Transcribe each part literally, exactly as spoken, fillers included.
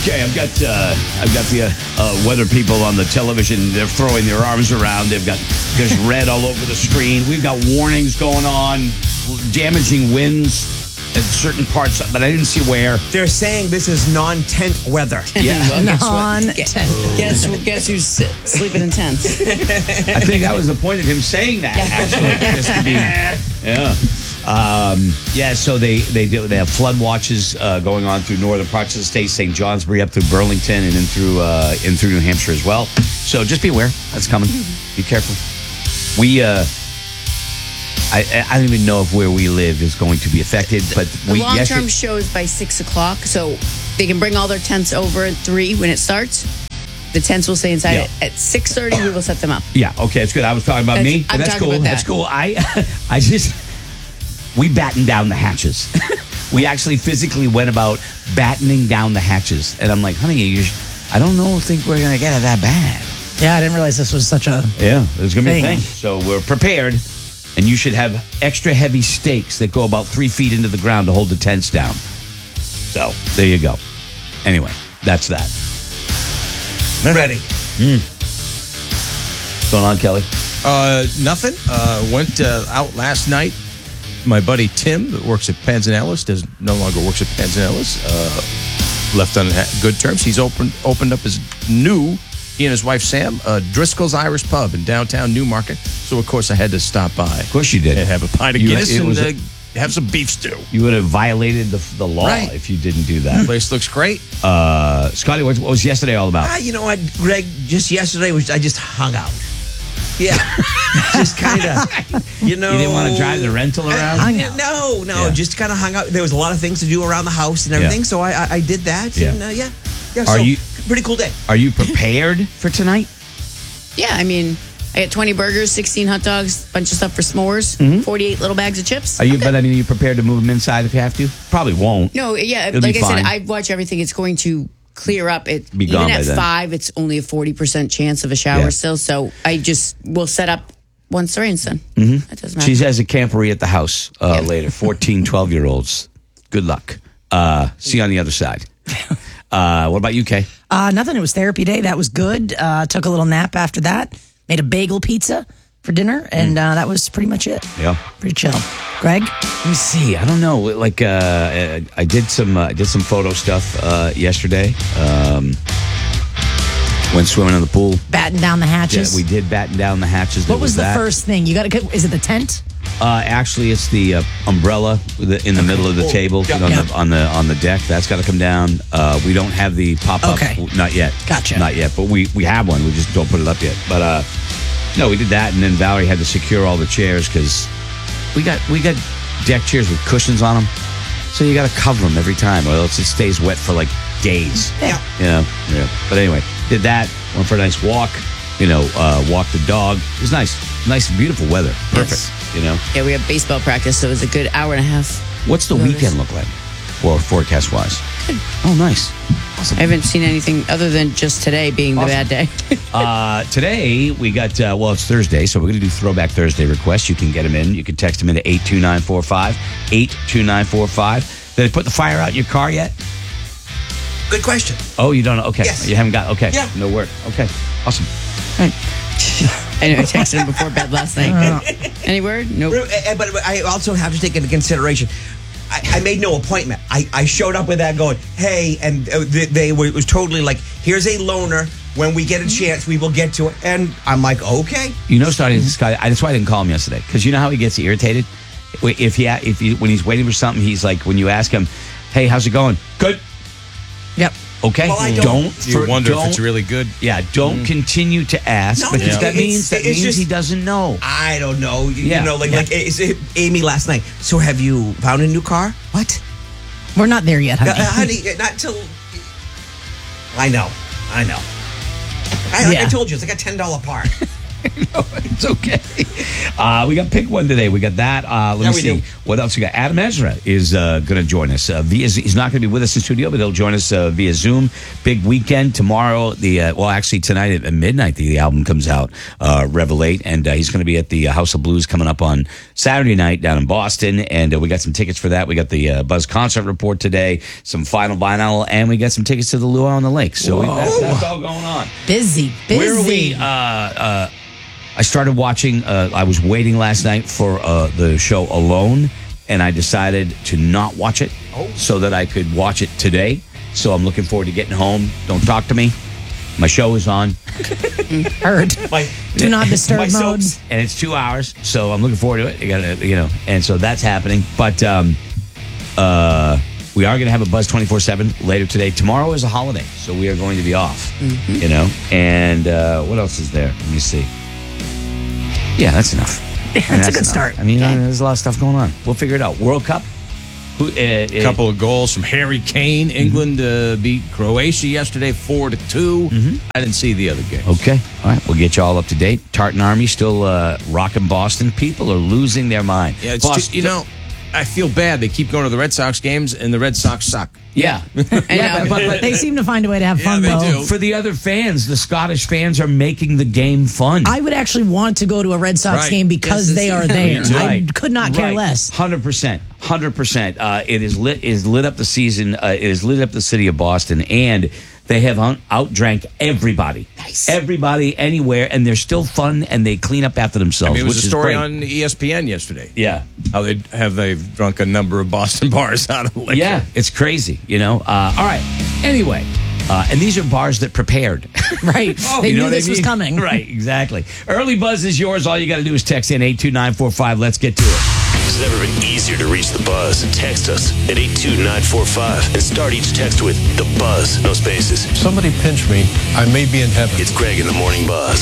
Okay, I've got uh, I've got the uh, uh, weather people on the television. They're throwing their arms around. They've got there's red all over the screen. We've got warnings going on, damaging winds in certain parts, but I didn't see where. They're saying this is non-tent weather. Yeah, well, guess what? Non-tent. Guess, guess, guess who's si- sleeping in tents? I think that was the point of him saying that. Actually, just to be, yeah. Um, yeah, so they they do, they have flood watches uh, going on through northern parts of the state, Saint Johnsbury up through Burlington, and in through uh, in through New Hampshire as well. So just be aware that's coming. Be careful. We uh, I I don't even know if where we live is going to be affected, but The we long-term yesterday- shows by six o'clock, so they can bring all their tents over at three when it starts. The tents will stay inside. Yeah. At six thirty, we will set them up. Yeah, okay, it's good. I was talking about That's- me. I'm That's talking cool. about That's that. cool. I I just we battened down the hatches. We actually physically went about battening down the hatches, and I'm like, honey, you sh- I don't know, think we're gonna get it that bad. Yeah, I didn't realize this was such a. Yeah, there's gonna be a Thing. thing. So we're prepared, and you should have extra heavy stakes that go about three feet into the ground to hold the tents down. So there you go. Anyway, that's that. Ready. What's going on, Kelly? Uh, nothing. Uh, went uh, out last night. My buddy Tim, that works at Panzanellis, does no longer works at Panzanellis. Uh, left on ha- good terms. He's opened opened up his new. He and his wife Sam, uh, Driscoll's Irish Pub in downtown Newmarket. So of course I had to stop by. Of course you did. And have a pint of You- Guinness it and was a- uh, have some beef stew. You would have violated the, the law Right. if you didn't do that. Place looks great. Uh, Scotty, what, what was yesterday all about? Ah, you know what, Greg? Just yesterday was I just hung out. Yeah, just kind of, you know. You didn't want to drive the rental around? Hung out. No, no, Yeah. just kind of hung out. There was a lot of things to do around the house and everything, Yeah. so I, I I did that. Yeah. And, uh, yeah, yeah. Are so, you- pretty cool day? Are you prepared for tonight? Yeah, I mean, I got twenty burgers, sixteen hot dogs, bunch of stuff for s'mores, forty-eight little bags of chips. Are you? But I mean, are you prepared to move them inside if you have to? Probably won't. No, yeah, It'll like be I said, fine. I watch everything. It's going to clear up. It Be gone even by at then. five, it's only a forty percent chance of a shower Yeah. still. So I just will set up once the rain's done. Mm-hmm. That doesn't matter. She has a camporee at the house uh, Yeah. later. fourteen, twelve-year-olds. Good luck. Uh, see you on the other side. Uh, what about you, Kay? Uh, nothing. It was therapy day. That was good. Uh, took a little nap after that. Made a bagel pizza for dinner, and uh, that was pretty much it. Yeah. Pretty chill. Greg? Let me see. I don't know. Like, uh, I did some, uh, I did some photo stuff uh, yesterday. Um, went swimming in the pool. Batten down the Yeah, hatches. we did batten down the hatches. There what was the that. first thing? You got to. Is it the tent? Uh, actually, it's the uh, umbrella with the- in the middle of the Oh, table yeah. you know, on, Yeah. the, on the on the deck. That's got to come down. Uh, we don't have the pop up. Okay. Not yet. Gotcha. Not yet. But we we have one. We just don't put it up yet. But uh, no, we did that, and then Valerie had to secure all the chairs because we got we got deck chairs with cushions on them. So you got to cover them every time, or else it stays wet for like days. Yeah. You know. Yeah. But anyway, did that. Went for a nice walk. You know, uh, walked the dog. It was nice, nice, beautiful weather. Perfect. Yes. You know. Yeah, we have baseball practice, so it was a good hour and a half. What's the Notice. weekend look like, or forecast wise? Oh, nice. I haven't seen anything other than just today being the bad day. Uh, today we got uh, well, it's Thursday, so we're going to do Throwback Thursday requests. You can get them in. You can text them into eight two nine four five. eight two nine four five. Did they put the fire out in your car yet? Good question. Oh, you don't know? Okay. Yes. You haven't got, okay. Yeah. No word. Okay. Awesome. I know, I texted him before bed last night. Any word? Nope. Uh, But but I also have to take into consideration. I, I made no appointment. I, I showed up with that going, hey, and uh, they, they were it was totally like, here's a loner. When we get a chance, we will get to it. And I'm like, okay. You know, starting this guy, I, that's why I didn't call him yesterday, because you know how he gets irritated? If he, if he, when he's waiting for something, he's like, when you ask him, hey, how's it going? Good. Yep. Okay. Well, I don't- You for- wonder don't- if it's really good. Yeah, don't continue to ask, No, because yeah. that it's- means that it's means just- he doesn't know. I don't know. You, Yeah. you know, like Yeah. like is it Amy last night. So have you found a new car? What? We're not there yet, honey. Uh, honey, uh, not till. I know. I know. I, like Yeah. I told you, it's like a ten dollar part. No, it's okay. Uh, we got pick one today. We got that. Uh, let Yeah, me we see do. what else we got. Adam Ezra is uh, going to join us. Uh, via, he's not going to be with us in studio, but he'll join us uh, via Zoom. Big weekend tomorrow. The uh, well, actually tonight at midnight, the, the album comes out. Uh, Revelate, and uh, he's going to be at the House of Blues coming up on Saturday night down in Boston, and uh, we got some tickets for that. We got the uh, Buzz concert report today, some final vinyl, and we got some tickets to the Luau on the Lake. So we, that, that's all going on. Busy, busy. Where are we? Uh, uh, I started watching, uh, I was waiting last night for uh, the show Alone, and I decided to not watch it so that I could watch it today. So I'm looking forward to getting home. Don't talk to me. My show is on. Heard. My, Do not disturb my mode. soaps, and it's two hours, so I'm looking forward to it. You gotta, you know, and so that's happening. But um, uh, we are going to have a Buzz twenty-four seven later today. Tomorrow is a holiday, so we are going to be off. Mm-hmm. You know, and uh, what else is there? Let me see. Yeah, that's enough. I mean, That's a good enough. start. I mean, uh, there's a lot of stuff going on. We'll figure it out. World Cup. Who? Uh, A couple of goals from Harry Kane. England uh, beat Croatia yesterday four to two. I didn't see the other game. Okay. All right. We'll get you all up to date. Tartan Army still uh, rocking Boston. People are losing their mind. Yeah, it's Boston, just, you know, I feel bad. They keep going to the Red Sox games, and the Red Sox suck. Yeah. yeah, but, but, but They seem to find a way to have fun, they though. do. for the other fans, the Scottish fans are making the game fun. I would actually want to go to a Red Sox Right. game because Yes, they this are is- there. I Right. could not care Right. less. Hundred percent, hundred percent. Uh, it is lit. Is lit up the season. Uh, it has lit up the city of Boston, and they have un- outdrank everybody. Nice. Everybody, anywhere, and they're still fun, and they clean up after I themselves. mean, it was which a is story great. on E S P N yesterday. Yeah. How they have they've drunk a number of Boston bars out of liquor. Yeah, it's crazy. You know. Uh, all right. Anyway. Uh, and these are bars that prepared. Right. They You know knew what I this was mean? coming. Right, exactly. Early Buzz is yours. All you got to do is text in eight two nine four five. Let's get to it. It's never been easier to reach the Buzz. Text us at eight two nine four five and start each text with the Buzz, no spaces. Somebody pinch me. I may be in heaven. It's Greg in the Morning Buzz.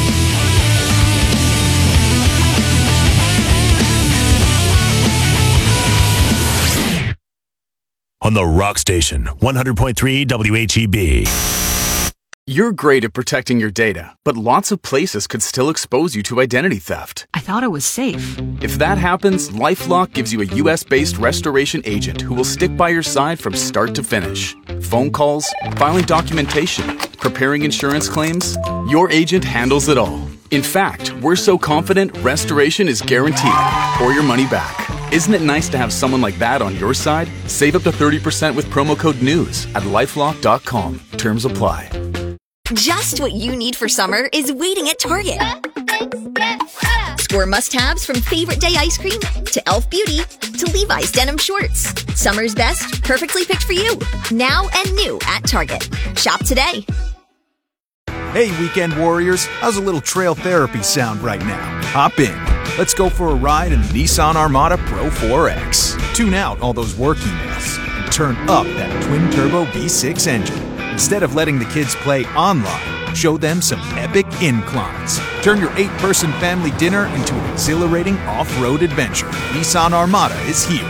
On the Rock Station, one hundred point three W H E B. You're great at protecting your data, but lots of places could still expose you to identity theft. I thought it was safe. If that happens, LifeLock gives you a U S-based restoration agent who will stick by your side from start to finish. Phone calls, filing documentation, preparing insurance claims, your agent handles it all. In fact, we're so confident restoration is guaranteed or your money back. Isn't it nice to have someone like that on your side? Save up to thirty percent with promo code NEWS at lifelock dot com. Terms apply. Just what you need for summer is waiting at Target. Score must-haves from Favorite Day ice cream to e l f Beauty to Levi's denim shorts. Summer's best, perfectly picked for you. Now and new at Target. Shop today. Hey, weekend warriors, how's a little trail therapy sound right now? Hop in. Let's go for a ride in the Nissan Armada Pro four X. Tune out all those work emails and turn up that twin-turbo V six engine. Instead of letting the kids play online, show them some epic inclines. Turn your eight-person family dinner into an exhilarating off-road adventure. Nissan Armada is here.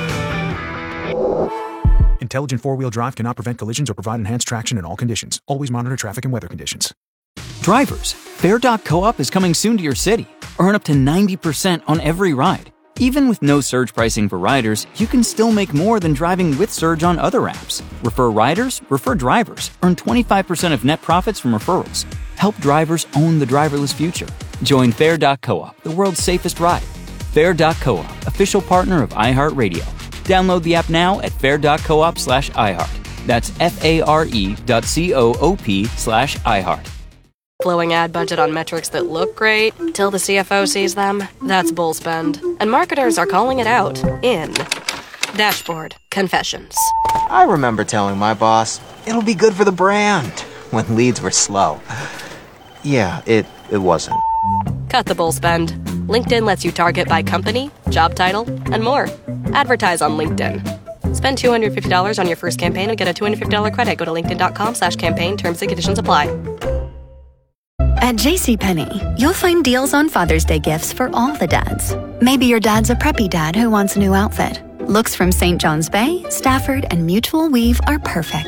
Intelligent four-wheel drive cannot prevent collisions or provide enhanced traction in all conditions. Always monitor traffic and weather conditions. Drivers, Fair dot co-op is coming soon to your city. Earn up to ninety percent on every ride. Even with no surge pricing for riders, you can still make more than driving with Surge on other apps. Refer riders, refer drivers. Earn twenty-five percent of net profits from referrals. Help drivers own the driverless future. Join Fair dot co-op, the world's safest ride. Fair dot co-op, official partner of iHeartRadio. Download the app now at fair dot coop slash iHeart. That's F-A-R-E dot C-O-O-P slash iHeart. Blowing ad budget on metrics that look great till the C F O sees them. That's bull spend. And marketers are calling it out in Dashboard Confessions. I remember telling my boss, it'll be good for the brand, when leads were slow. Yeah, it, it wasn't. Cut the bull spend. LinkedIn lets you target by company, job title, and more. Advertise on LinkedIn. Spend two hundred fifty dollars on your first campaign and get a two hundred fifty dollars credit. Go to linkedin.com slash campaign. Terms and conditions apply. At JCPenney, you'll find deals on Father's Day gifts for all the dads. Maybe your dad's a preppy dad who wants a new outfit. Looks from Saint John's Bay, Stafford, and Mutual Weave are perfect,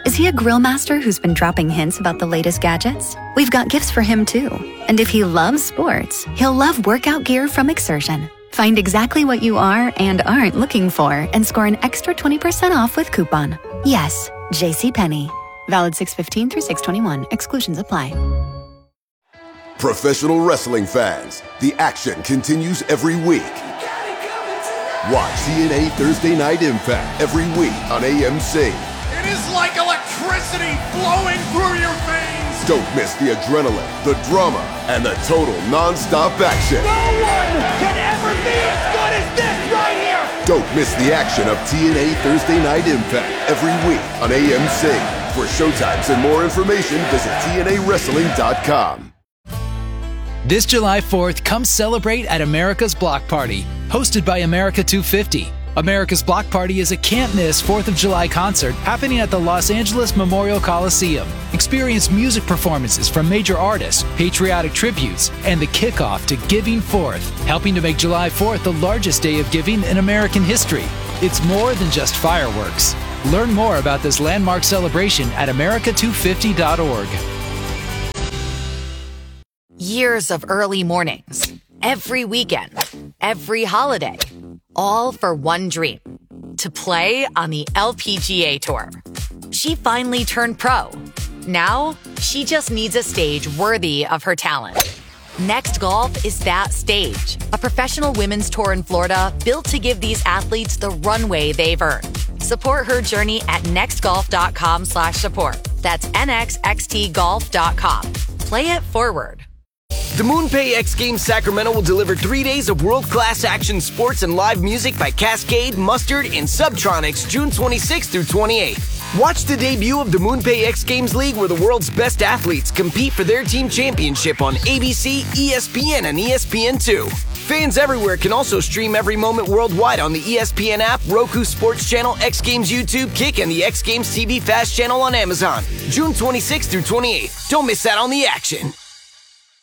Is he a grill master who's been dropping hints about the latest gadgets? We've got gifts for him too. And if he loves sports, he'll love workout gear from Exertion. Find exactly what you are and aren't looking for and score an extra twenty percent off with coupon. Yes, JCPenney. Valid six fifteen through six twenty-one. Exclusions apply. Professional wrestling fans, the action continues every week. Watch T N A Thursday Night Impact every week on A M C. It is like electricity flowing through your veins. Don't miss the adrenaline, the drama, and the total non-stop action. No one can ever be as good as this right here. Don't miss the action of T N A Thursday Night Impact every week on A M C. For showtimes and more information, visit T N A wrestling dot com. This July fourth, come celebrate at America's Block Party, hosted by America two fifty. America's Block Party is a can't-miss fourth of July concert happening at the Los Angeles Memorial Coliseum. Experience music performances from major artists, patriotic tributes, and the kickoff to Giving Fourth, helping to make July fourth the largest day of giving in American history. It's more than just fireworks. Learn more about this landmark celebration at America two fifty dot org. Years of early mornings, every weekend, every holiday, all for one dream, to play on the L P G A Tour. She finally turned pro. Now, she just needs a stage worthy of her talent. Next Golf is that stage, a professional women's tour in Florida built to give these athletes the runway they've earned. Support her journey at nextgolf.com slash support. That's nxxtgolf dot com. Play it forward. The MoonPay X Games Sacramento will deliver three days of world-class action sports and live music by Cascade, Mustard, and Subtronics June twenty-sixth through twenty-eighth. Watch the debut of the MoonPay X Games League where the world's best athletes compete for their team championship on A B C, E S P N, and E S P N two. Fans everywhere can also stream every moment worldwide on the E S P N app, Roku Sports Channel, X Games YouTube, Kick, and the X Games T V Fast channel on Amazon. June twenty-sixth through twenty-eighth. Don't miss out on the action.